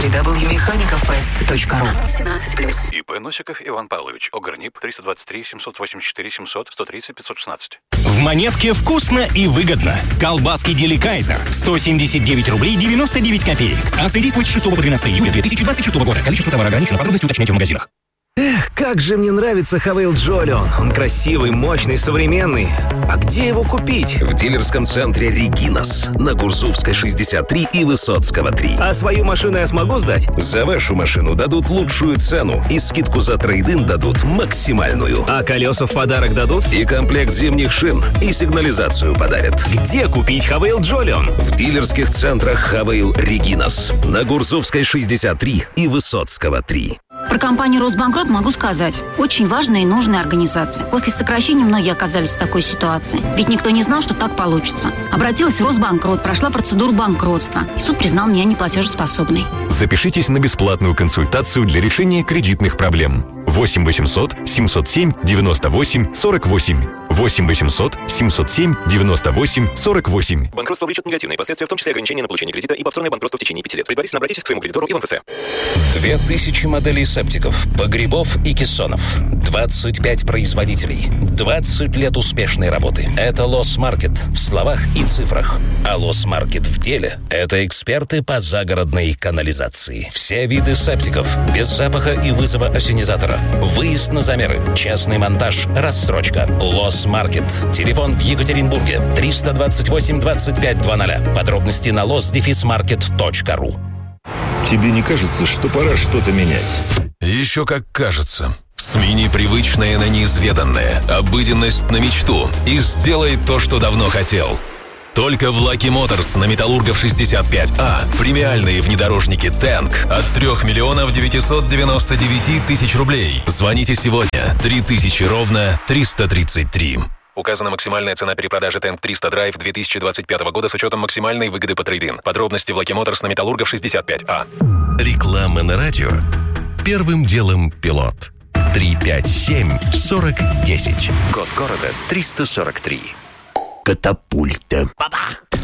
www.mechanicofest.ru. 17+. ИП Носиков Иван Павлович. ОГРНИП 323 784 700 130 516. В Монетке вкусно и выгодно. Колбаски Дели Кайзер 179 рублей 99 копеек. Акция действует с 6 по 13 июля 2026 года. Количество товара ограничено. Подробности уточняйте в магазинах. Эх, как же мне нравится Хавейл Джолион. Он красивый, мощный, современный. А где его купить? В дилерском центре «Регинас» на Гурзувской 63 и Высоцкого 3. А свою машину я смогу сдать? За вашу машину дадут лучшую цену и скидку за трейд-ин дадут максимальную. А колеса в подарок дадут? И комплект зимних шин, и сигнализацию подарят. Где купить Хавейл Джолион? В дилерских центрах «Хавейл Регинас» на Гурзувской 63 и Высоцкого 3. Про компанию «Росбанкрот» могу сказать. Очень важная и нужная организация. После сокращения многие оказались в такой ситуации. Ведь никто не знал, что так получится. Обратилась в Росбанкрот, прошла процедуру банкротства. И суд признал меня неплатежеспособной. Запишитесь на бесплатную консультацию для решения кредитных проблем. 8 800 707 98 48. 8 800 707 98 48. Банкротство влечет негативные последствия, в том числе ограничения на получение кредита и повторное банкротство в течение 5 лет. Предварительно обратитесь к своему кредитору и в МФЦ. 2000 моделей септиков, погребов и кессонов. 25 производителей. 20 лет успешной работы. Это Лос-Маркет в словах и цифрах. А Лос-Маркет в деле – это эксперты по загородной канализации. Все виды септиков, без запаха и вызова ассенизатора. Выезд на замеры, частный монтаж, рассрочка. Лос-Маркет. Телефон в Екатеринбурге 328 25 00. Подробности на los-market.ru. Тебе не кажется, что пора что-то менять? Еще как кажется. Смени привычное на неизведанное, обыденность на мечту и сделай то, что давно хотел. Только в Lucky Motors на Металлургов 65А премиальные внедорожники Tank от 3 миллионов 999 тысяч рублей. Звоните сегодня. 3000 ровно 333. Указана максимальная цена перепродажи Tank 300 Drive 2025 года с учетом максимальной выгоды по трейд-ин. Подробности в Lucky Motors на Металлургов 65А. Реклама на радио. Первым делом пилот. 357-40-10. Код города 343. Катапульта. Бабах!